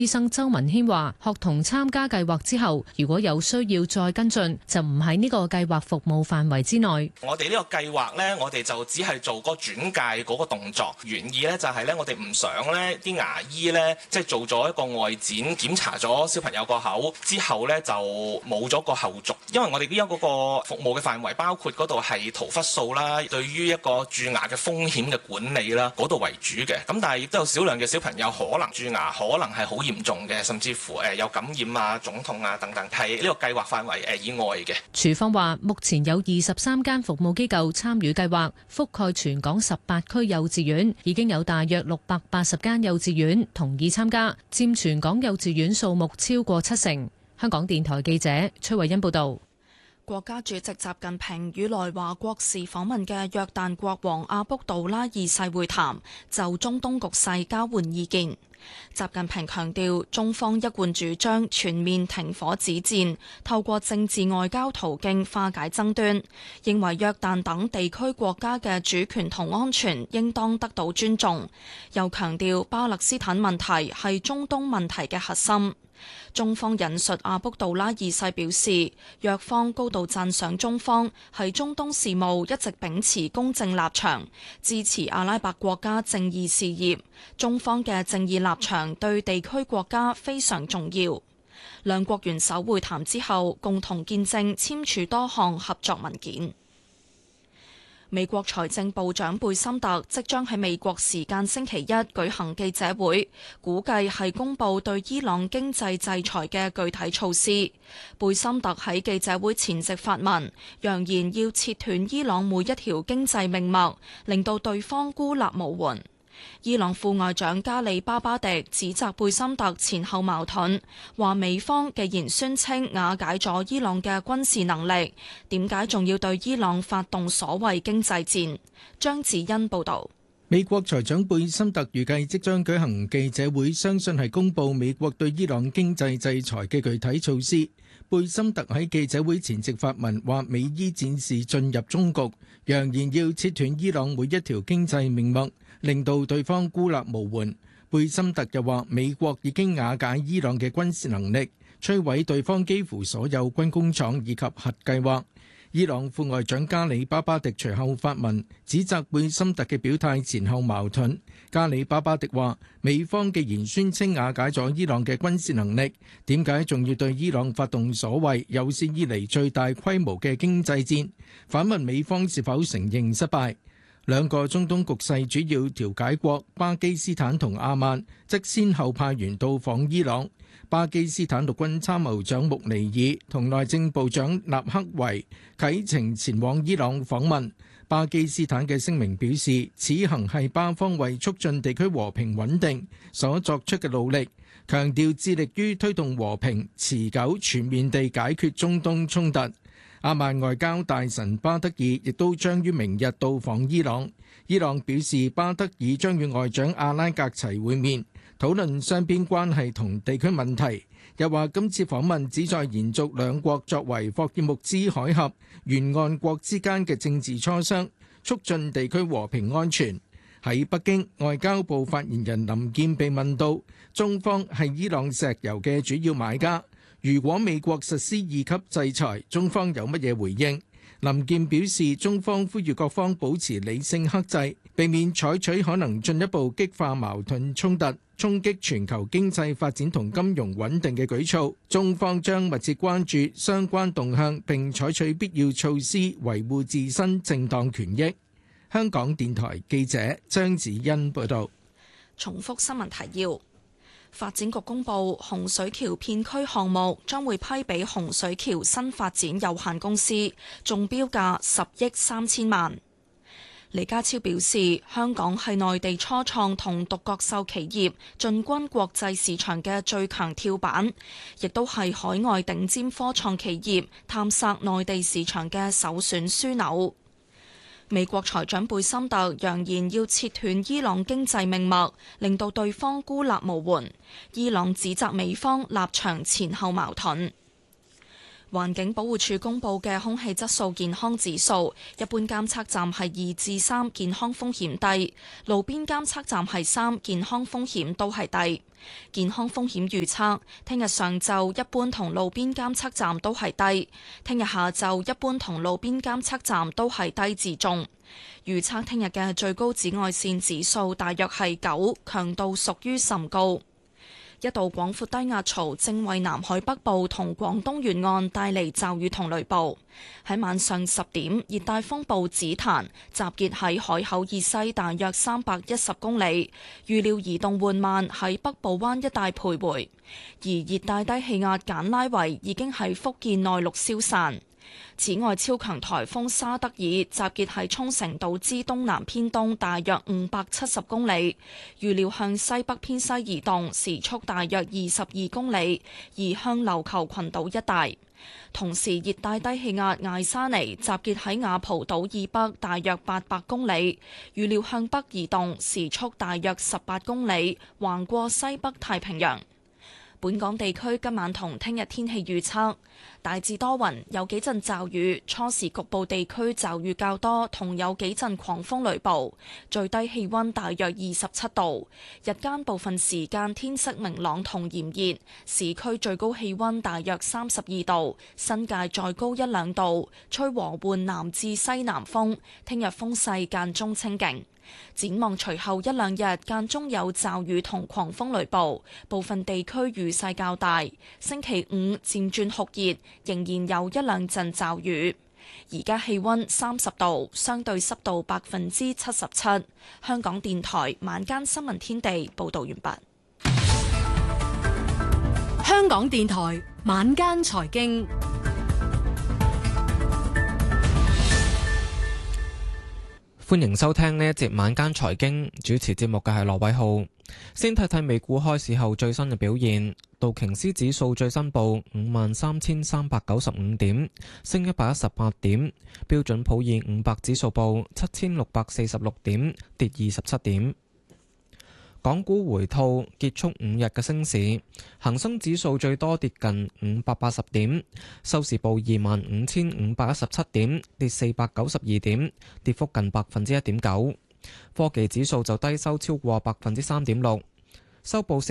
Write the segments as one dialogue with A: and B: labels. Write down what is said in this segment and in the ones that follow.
A: 醫生周文軒話：學童參加計劃之後，如果有需要再跟進，就唔喺呢個計劃服務範圍之內。
B: 我哋呢個計劃呢，我哋就只係做個轉介嗰個動作，原意呢就係呢，我哋唔想呢啲牙醫呢，即係做咗一個外展檢查咗小朋友個口之後呢，就冇咗個後續，因為我哋呢一個服務嘅範圍包括嗰度係塗氟素啦，對於一個蛀牙嘅風險嘅管理啦，嗰度為主嘅。咁但係亦都有少量嘅小朋友可能蛀牙可能係好嚴重嘅，甚至乎有感染啊、腫痛啊等等，係呢個計劃範圍以外嘅。
A: 署方話，目前有23間服務機構參與計劃，覆蓋全港18區幼稚園，已經有大約680間幼稚園同意參加，佔全港幼稚園數目超過70%。香港電台記者崔慧欣報道。
C: 國家主席習近平與來華國事訪問嘅約旦國王阿卜杜拉二世會談，就中東局勢交換意見。習近平強調，中方一貫主張全面停火止戰，透過政治外交途徑化解爭端，認為約旦等地區國家嘅主權同安全應當得到尊重。又強調巴勒斯坦問題係中東問題嘅核心。中方引述阿卜杜拉二世表示，約方高度讚賞中方喺中東事務一直秉持公正立場，支持阿拉伯國家正義事業。中方嘅正義立場對地區國家非常重要。兩國元首會談之後，共同見證簽署多項合作文件。美國財政部長貝森特即將喺美國時間星期一舉行記者會，估計係公佈對伊朗經濟制裁嘅具體措施。貝森特喺記者會前夕發文，揚言要切斷伊朗每一條經濟命脈，令到對方孤立無援。伊朗副外長加里巴巴迪指責貝森特前後矛盾，話美方既然宣稱瓦解咗伊朗嘅軍事能力，點解仲要對伊朗發動所謂經濟戰？張子欣報導。
D: 美國財長貝森特預計即將舉行記者會，相信係公佈美國對伊朗經濟制裁嘅具體措施。貝森特喺記者會前夕發文話，美伊戰事進入終局，揚言要切斷伊朗每一條經濟命脈，令到對方孤立無援。貝森特又話，美國已經瓦解伊朗嘅軍事能力，摧毀對方幾乎所有軍工廠以及核計劃。伊朗副外長加里巴巴迪隨後發文，指責貝森特嘅表態前後矛盾。加里巴巴迪話，美方既然宣稱瓦解咗伊朗嘅軍事能力，點解仲要對伊朗發動所謂有史以嚟最大規模嘅經濟戰？反問美方是否承認失敗？兩個中東局勢主要調解國巴基斯坦同阿曼則先後派員到訪伊朗。巴基斯坦陸軍參謀長穆尼爾同內政部長納克維啟程前往伊朗訪問。巴基斯坦嘅聲明表示，此行係巴方為促進地區和平穩定所作出嘅努力，強調致力於推動和平、持久、全面地解決中東衝突。阿曼外交大臣巴德爾亦都將於明日到訪伊朗。伊朗表示，巴德爾將與外長阿拉格齊會面，討論雙邊關係同地區問題。又話今次訪問旨在延續兩國作為霍爾木茲海峽沿岸國之間嘅政治磋商，促進地區和平安全。喺北京，外交部發言人林健被問到中方係伊朗石油嘅主要買家，如果美國實施2級制裁，中方有乜嘢回應？林健表示，中方呼籲各方保持理性克制，避免採取可能進一步激化矛盾衝突、衝擊全球經濟發展同金融穩定嘅舉措。中方將密切關注相關動向，並採取必要措施維護自身正當權益。香港電台記者張子欣報道。
C: 重複新聞提要。發展局公布洪水橋片區項目將會批俾洪水橋新發展有限公司，中標價10億3千萬。李家超表示，香港係內地初創同獨角獸企業進軍國際市場嘅最強跳板，亦都係海外頂尖科創企業探索內地市場嘅首選樞紐。美國財長貝森特揚言要切斷伊朗經濟命脈，令到對方孤立無援。伊朗指責美方立場前後矛盾。 環境保護署公布嘅空氣質素健康指數，一般監測站係2至3，健康風險低；路邊監測站係3，健康風險都係低。健康風險預測，聽日上晝一般同路邊監測站都係低，聽日下晝一般同路邊監測站都係低至中。預測聽日嘅最高紫外線指數大約係9，強度屬於甚高。一道廣闊低壓槽正為南海北部同廣東沿岸帶嚟驟雨同雷暴。喺晚上10點，熱帶風暴紫檀集結喺海口以西大約310公里，預料移動緩慢喺北部灣一帶徘徊。而熱帶低氣壓簡拉維已經喺福建內陸消散。此外，超強颱風沙德爾集結喺沖繩島之東南偏東大約570公里，預料向西北偏西移動，時速大約22公里，移向琉球群島一帶。同時，熱帶低氣壓艾沙尼集結喺雅蒲島以北大約800公里，預料向北移動，時速大約18公里，橫過西北太平洋。本港地區今晚同聽日天氣預測，大致多雲，有幾陣驟雨，初時局部地區驟雨較多，同有幾陣狂風雷暴，最低氣溫大約27度，日間部分時間天色明朗同炎熱，市區最高氣溫大約32度，新界再高1-2度，吹和緩南至西南風，聽日風勢間中清勁。展望隨後1-2日間中有驟雨同狂風雷暴，部分地區雨勢較大。星期5漸轉酷熱，仍然有1-2陣驟雨。而家氣溫30度，相對濕度77%。香港電台晚間新聞天地報道完畢。
E: 香港電台晚間財經。
F: 歡迎收聽呢一節晚間財經，主持節目嘅係羅偉浩。先睇睇美股開市後最新嘅表現，道瓊斯指數最新報53,395點，升118點；標準普爾500指數報7,646點，跌27點。港股回吐結束5日嘅升市，恒生指數最多跌近580點，收市報25,517點，跌492點，跌幅近1.9%。科技指數就低收超過3.6%，收報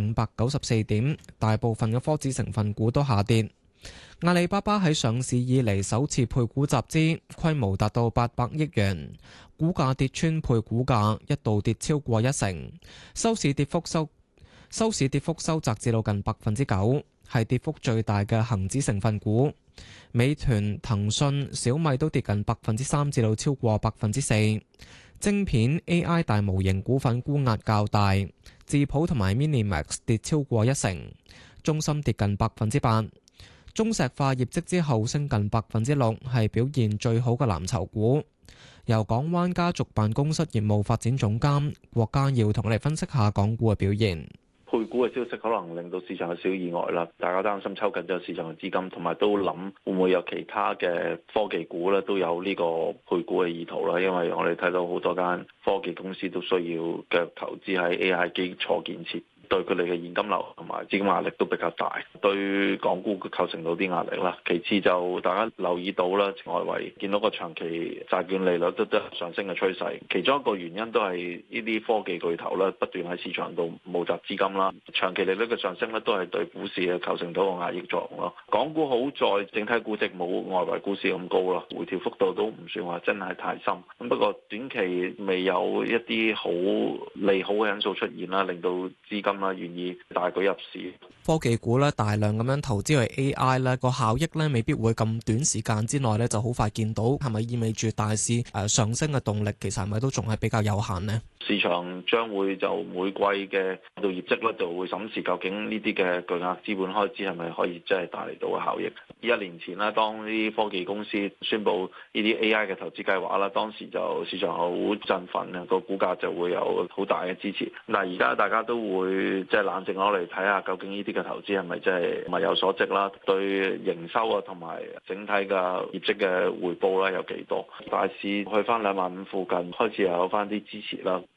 F: 4,594點，大部分嘅科指成分股都下跌。阿里巴巴喺上市以嚟首次配股集資，規模達到800億元，股價跌穿配股價，一度跌超過1成，收市跌幅收窄至到近9%，係跌幅最大嘅恒指成分股。美團、騰訊、小米都跌近3%至到超過4%。晶片 AI 大模型股份沽壓較大，智譜同埋 Minimax 跌超過1成，中芯跌近8%。中石化業績之後升近6%，係表現最好嘅藍籌股。由港灣家族辦公室業務發展總監郭家耀同我哋分析下港股嘅表現。
G: 配股嘅消息可能令到市場有少意外啦，大家擔心抽緊咗市場嘅資金，同埋都諗會唔會有其他嘅科技股咧都有呢個配股嘅意圖啦。因為我哋睇到好多間科技公司都需要嘅投資喺 AI 基礎建設。對佢哋嘅現金流同埋資金壓力都比較大，對港股構成到啲壓力啦。其次就大家留意到啦，外圍見到個長期債券利率都上升嘅趨勢，其中一個原因都係呢啲科技巨頭咧不斷喺市場度募集資金啦。長期利率嘅上升咧都係對股市嘅構成到個壓抑作用咯。港股好在整體估值冇外圍股市咁高啦，回調幅度都唔算話真係太深。咁不過短期未有一啲好利好嘅因素出現啦，令到資金願意大舉入市。
F: 科技股咧大量咁樣投資去 AI 咧，個效益咧未必會咁短時間之內咧就好快見到，係咪意味住大市上升嘅動力其實係咪都仲係比較有限呢？
G: 市場將會就每季嘅到業績咧就會審視究竟呢啲嘅巨額資本開支係咪可以真係帶嚟到嘅效益。1年前啦，當呢啲科技公司宣布呢啲 AI 嘅投資計劃啦，當時就市場好振奮啊，個股價就會有好大嘅支持。但係而家大家都會即係冷靜落嚟睇下，究竟呢啲嘅投資係咪真係物有所值啦？對營收啊同埋整體嘅業績嘅回報啦有幾多？大市去翻25000附近開始有翻啲支持啦。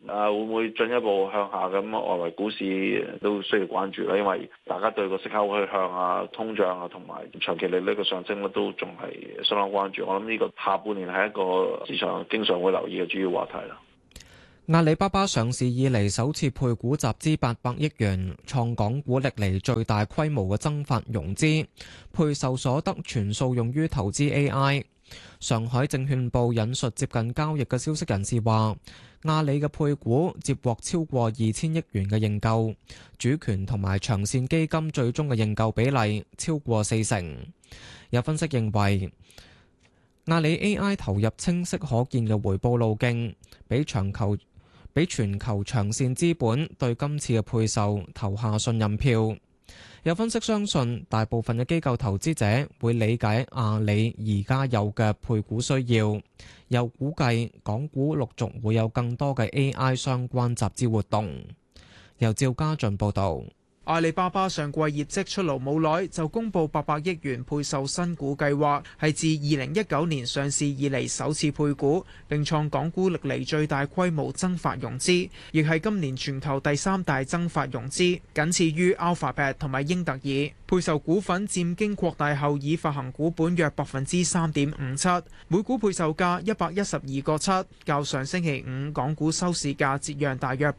G: 會唔會進一步向下？咁外圍股市都需要關注啦，因為大家對個息口去向啊、通脹啊同埋長期利率嘅上升咧，都仲係相當關注。我諗呢個下半年係一個市場經常會留意嘅主要話題啦。
F: 阿里巴巴上市以嚟首次配股集資800億元，創港股歷嚟最大規模嘅增發融資，配售所得全數用於投資 AI。上海證券報引述接近交易嘅消息人士話，阿里嘅配股接獲超過2000億元嘅認購，主權同埋長線基金最終嘅認購比例超過40%。有分析認為，阿里 AI 投入清晰可見嘅回報路徑，俾全球長線資本對今次嘅配售投下信任票。有分析相信，大部分嘅機構投資者會理解阿里而家有嘅配股需要，又估計港股陸續會有更多嘅 AI 相關集資活動。由趙家俊報導。
H: 阿里巴巴上季業績出爐冇耐，就公布800億元配售新股計劃，係自2019年上市以嚟首次配股，並創港股歷嚟最大規模增發融資，亦係今年全球第3大增發融資，僅次於 Alphabet 同埋英特爾。配售股份佔經擴大後已發行股本約3.57%，每股配售價112個7，較上星期五港股收市價折讓大約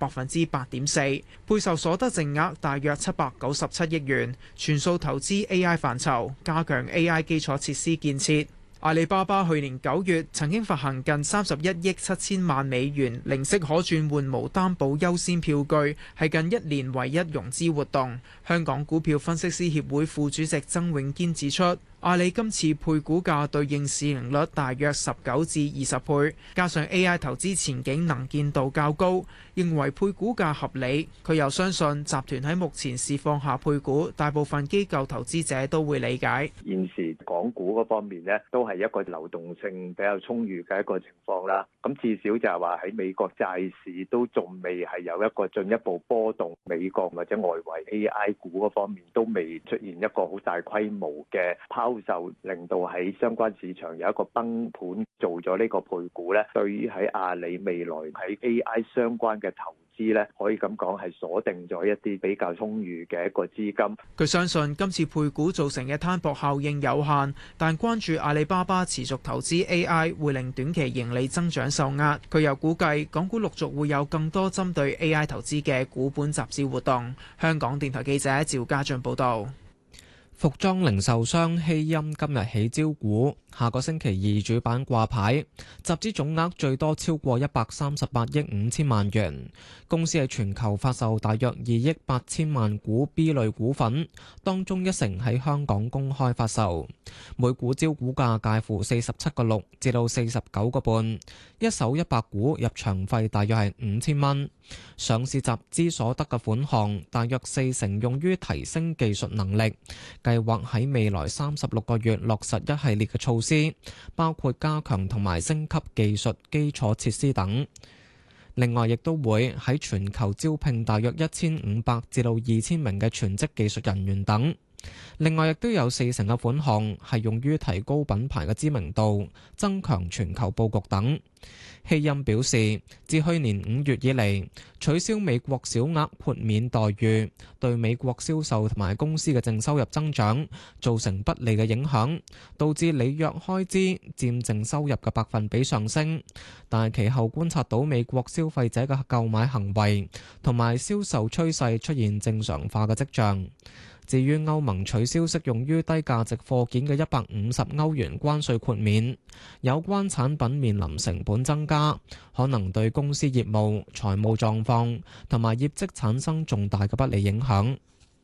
H: 8.4%。配售所得淨額大約797億元，全數投資 AI 範疇，加強 AI 基礎設施建設。阿里巴巴去年9月曾經發行近31億7千萬美元零息可轉換無擔保優先票據，係近1年唯一融資活動。香港股票分析師協會副主席曾永堅指出，阿里今次配股價對應市盈率大約19至20倍，加上 AI 投資前景能見度較高，認為配股價合理。佢又相信集團喺目前市況下配股，大部分機構投資者都會理解。
I: 現時港股嗰方面呢，都係一個流動性比較充裕嘅一個情況啦。咁至少就係話喺美國債市都仲未係有一個進一步波動，美國或者外圍 AI 股嗰方面都未出現一個好大規模嘅拋售，令到喺相關市場有一個崩盤，做咗呢個配股咧，對於喺阿里未來喺 AI 相關嘅投資咧，可以咁講係鎖定咗一啲比較充裕嘅一個資金。
H: 佢相信今次配股造成嘅攤薄效應有限，但關注阿里巴巴持續投資 AI 會令短期盈利增長受壓。佢又估計港股陸續會有更多針對 AI 投資嘅股本集資活動。香港電台記者趙家俊報道。
F: 服裝零售商希鑫今日起招股，下個星期二主板掛牌，集資總額最多超過138億5千萬元。公司喺全球發售大約2億8千萬股 B 類股份，當中1成喺香港公開發售，每股招股價介乎47個6至到49個半，一手100股入場費大約係5000蚊。上市集資所得嘅款項大約4成用於提升技術能力，計劃喺未來36個月落實一系列嘅措施，包括加強同埋升級技術基礎設施等。另外，亦都會喺全球招聘大約1500至到2000名嘅全職技術人員等。另外，亦都有4成嘅款項係用於提高品牌嘅知名度、增強全球佈局等。希鑫表示，自去年5月以嚟，取消美國小額豁免待遇，對美國銷售同埋公司嘅淨收入增長造成不利嘅影響，導致履約開支佔淨收入嘅百分比上升。但係其後觀察到美國消費者嘅購買行為同埋銷售趨勢出現正常化嘅跡象。至於歐盟取消適用於低價值貨件嘅150歐元關稅豁免，有關產品面臨成本增加，可能對公司業務、財務狀況同埋業績產生重大嘅不利影響。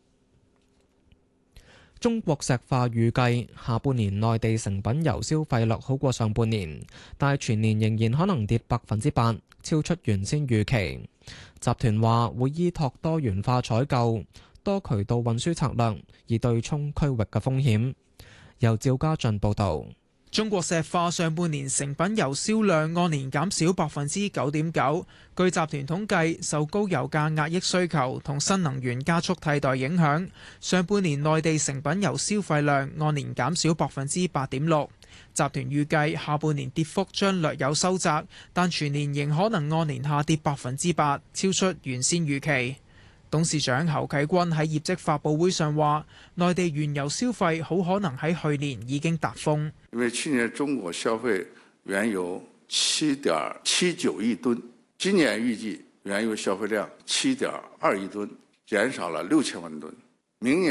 F: 中國石化預計下半年內地成品油消費略好過上半年，但係全年仍然可能跌8%，超出原先預期。集團話會依託多元化採購、多渠道運輸策略，以對沖區域嘅風險。由趙家俊報導。
H: 中國石化上半年成品油銷量按年減少9.9%。據集團統計，受高油價壓抑需求同新能源加速替代影響，上半年內地成品油消費量按年減少8.6%。 集團預計下半年跌幅將略有收窄，但全年仍可能按年下跌8%，超出原先預期。董事長侯啟軍喺業績發佈會上話，內地原油消費好可能喺去年已經達峰。
J: 因為去年中國消費原油7.79億噸，今年預計原油消費量7.2億噸，減少了6000萬噸。明年